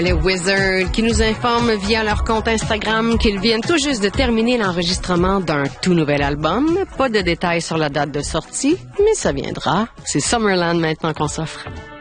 Les Wizards qui nous informent via leur compte Instagram qu'ils viennent tout juste de terminer l'enregistrement d'un tout nouvel album. Pas de détails sur la date de sortie, mais ça viendra. C'est Summerland maintenant qu'on s'offre.